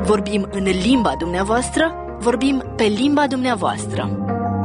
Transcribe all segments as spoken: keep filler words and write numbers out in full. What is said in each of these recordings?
Vorbim în limba dumneavoastră, vorbim pe limba dumneavoastră.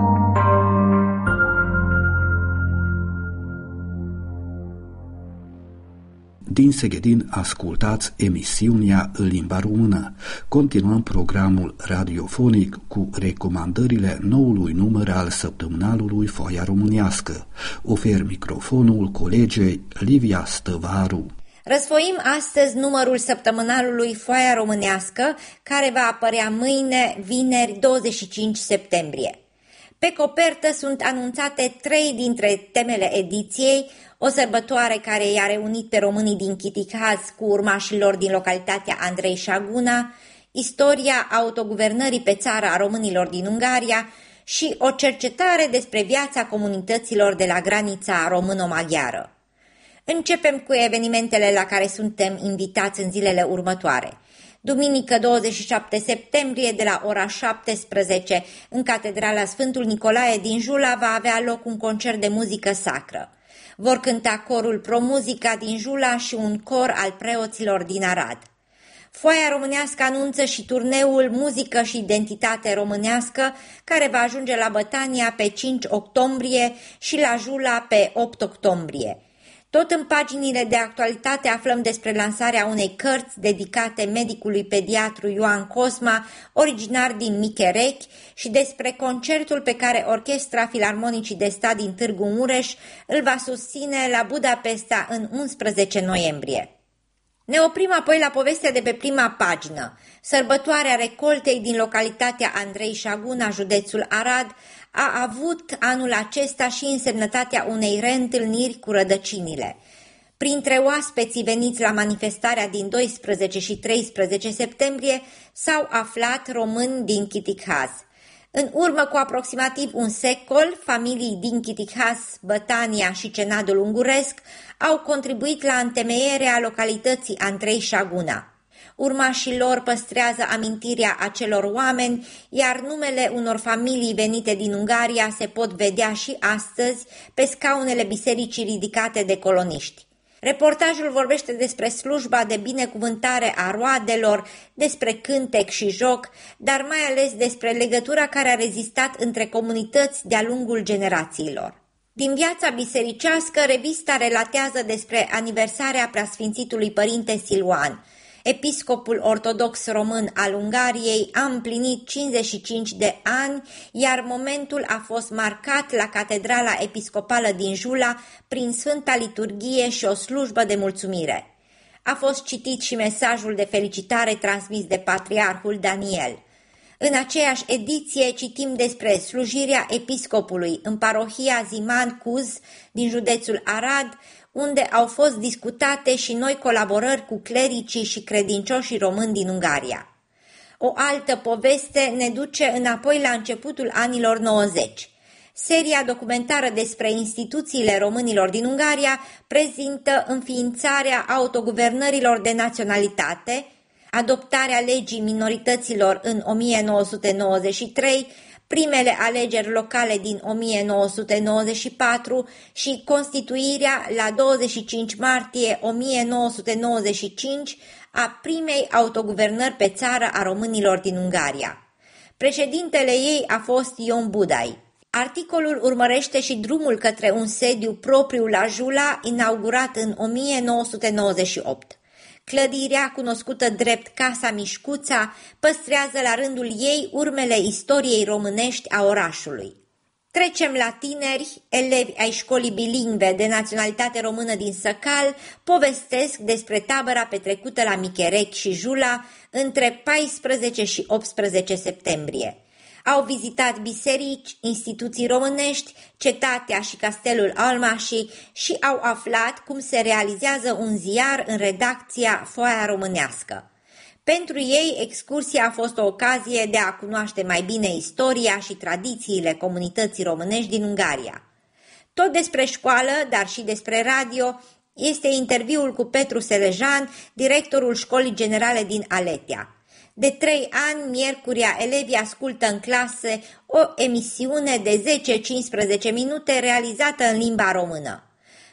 Din Seghedin ascultați emisiunea în limba română. Continuăm programul radiofonic cu recomandările noului număr al săptămânalului Foaia Românească. Ofer microfonul colegei Livia Stăvaru. Răsfoim astăzi numărul săptămânalului Foaia Românească, care va apărea mâine, vineri, douăzeci și cinci septembrie. Pe copertă sunt anunțate trei dintre temele ediției, o sărbătoare care i-a reunit pe românii din Chitihaz cu urmașilor din localitatea Andrei Șaguna, istoria autoguvernării pe țară a românilor din Ungaria și o cercetare despre viața comunităților de la granița româno-maghiară. Începem cu evenimentele la care suntem invitați în zilele următoare. Duminică douăzeci și șapte septembrie, de la ora șaptesprezece, în Catedrala Sfântul Nicolae din Jula va avea loc un concert de muzică sacră. Vor cânta corul Promuzica din Jula și un cor al preoților din Arad. Foaia Românească anunță și turneul Muzică și Identitate Românească, care va ajunge la Bătania pe cinci octombrie și la Jula pe opt octombrie. Tot în paginile de actualitate aflăm despre lansarea unei cărți dedicate medicului pediatru Ioan Cosma, originar din Micherechi, și despre concertul pe care Orchestra Filarmonicii de Stat din Târgu Mureș îl va susține la Budapesta în unsprezece noiembrie. Ne oprim apoi la povestea de pe prima pagină. Sărbătoarea recoltei din localitatea Andrei Șaguna, județul Arad, a avut anul acesta și însemnătatea unei reîntâlniri cu rădăcinile. Printre oaspeții veniți la manifestarea din doisprezece și treisprezece septembrie s-au aflat români din Chitihaz. În urmă cu aproximativ un secol, familii din Chitihaz, Bătania și Cenadul Unguresc au contribuit la întemeierea localității Andrei Șaguna. Urmașii lor păstrează amintirea acelor oameni, iar numele unor familii venite din Ungaria se pot vedea și astăzi pe scaunele bisericii ridicate de coloniști. Reportajul vorbește despre slujba de binecuvântare a roadelor, despre cântec și joc, dar mai ales despre legătura care a rezistat între comunități de-a lungul generațiilor. Din viața bisericească, revista relatează despre aniversarea Preasfințitului Părinte Siluan. Episcopul ortodox român al Ungariei a împlinit cincizeci și cinci de ani, iar momentul a fost marcat la Catedrala Episcopală din Jula prin Sfânta Liturghie și o slujbă de mulțumire. A fost citit și mesajul de felicitare transmis de Patriarhul Daniel. În aceeași ediție citim despre slujirea episcopului în parohia Ziman Cuz din județul Arad, unde au fost discutate și noi colaborări cu clericii și credincioșii români din Ungaria. O altă poveste ne duce înapoi la începutul anilor nouăzeci. Seria documentară despre instituțiile românilor din Ungaria prezintă înființarea autoguvernărilor de naționalitate, adoptarea legii minorităților în o mie nouă sute nouăzeci și trei, primele alegeri locale din o mie nouă sute nouăzeci și patru și constituirea la douăzeci și cinci martie o mie nouă sute nouăzeci și cinci a primei autoguvernări pe țară a românilor din Ungaria. Președintele ei a fost Ion Budai. Articolul urmărește și drumul către un sediu propriu la Jula, inaugurat în o mie nouă sute nouăzeci și opt. Clădirea, cunoscută drept Casa Mișcuța, păstrează la rândul ei urmele istoriei românești a orașului. Trecem la tineri, elevi ai școlii bilingve de naționalitate română din Săcal, povestesc despre tabăra petrecută la Micherechi și Jula între paisprezece și optsprezece septembrie. Au vizitat biserici, instituții românești, cetatea și castelul Almașii și au aflat cum se realizează un ziar în redacția Foaia Românească. Pentru ei, excursia a fost o ocazie de a cunoaște mai bine istoria și tradițiile comunității românești din Ungaria. Tot despre școală, dar și despre radio, este interviul cu Petru Selejan, directorul Școlii Generale din Aletea. De trei ani, miercuria, elevii ascultă în clase o emisiune de zece-cincisprezece minute realizată în limba română.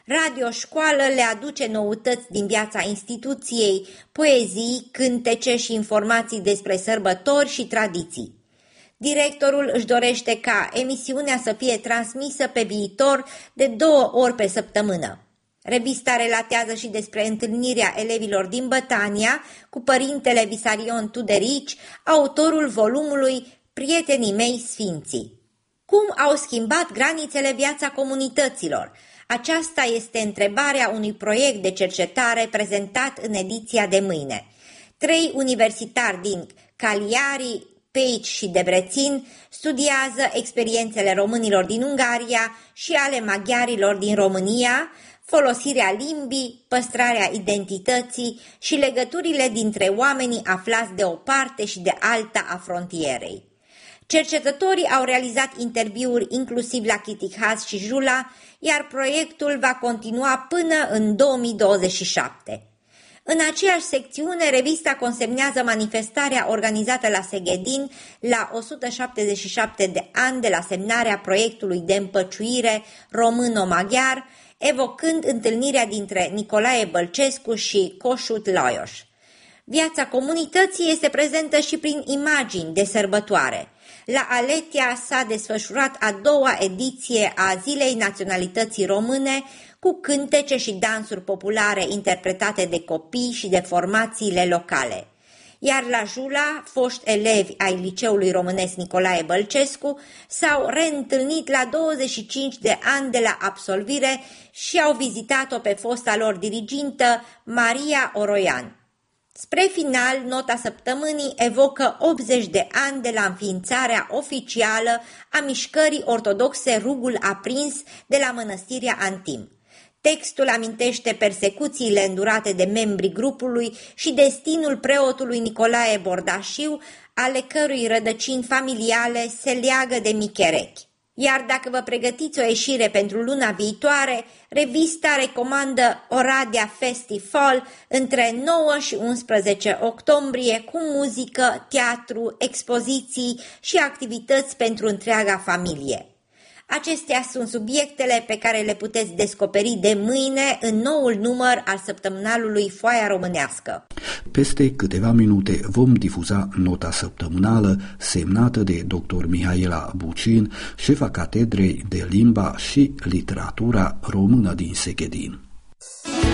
Radio Școală le aduce noutăți din viața instituției, poezii, cântece și informații despre sărbători și tradiții. Directorul își dorește ca emisiunea să fie transmisă pe viitor de două ori pe săptămână. Revista relatează și despre întâlnirea elevilor din Bătania cu părintele Visarion Tuderici, autorul volumului Prietenii mei sfinții. Cum au schimbat granițele viața comunităților? Aceasta este întrebarea unui proiect de cercetare prezentat în ediția de mâine. Trei universitari din Cagliari, Peici și Debrecen studiază experiențele românilor din Ungaria și ale maghiarilor din România, folosirea limbii, păstrarea identității și legăturile dintre oamenii aflați de o parte și de alta a frontierei. Cercetătorii au realizat interviuri inclusiv la Chitihaz și Jula, iar proiectul va continua până în două mii douăzeci și șapte. În aceeași secțiune, revista consemnează manifestarea organizată la Seghedin la o sută șaptezeci și șapte de ani de la semnarea proiectului de împăciuire româno-maghiar, evocând întâlnirea dintre Nicolae Bălcescu și Kossuth Lajos. Viața comunității este prezentă și prin imagini de sărbătoare. La Aletia s-a desfășurat a doua ediție a Zilei Naționalității Române, cu cântece și dansuri populare interpretate de copii și de formațiile locale. Iar la Jula, foști elevi ai Liceului Românesc Nicolae Bălcescu s-au reîntâlnit la douăzeci și cinci de ani de la absolvire și au vizitat-o pe fosta lor dirigintă, Maria Oroian. Spre final, nota săptămânii evocă optzeci de ani de la înființarea oficială a mișcării ortodoxe Rugul Aprins de la Mănăstirea Antim. Textul amintește persecuțiile îndurate de membrii grupului și destinul preotului Nicolae Bordașiu, ale cărui rădăcini familiale se leagă de Micherechi. Iar dacă vă pregătiți o ieșire pentru luna viitoare, revista recomandă Oradea Festival între nouă și unsprezece octombrie cu muzică, teatru, expoziții și activități pentru întreaga familie. Acestea sunt subiectele pe care le puteți descoperi de mâine în noul număr al săptămânalului Foaia Românească. Peste câteva minute vom difuza nota săptămânală semnată de doctor Mihaela Bucin, șefa Catedrei de Limba și Literatura Română din Seghedin.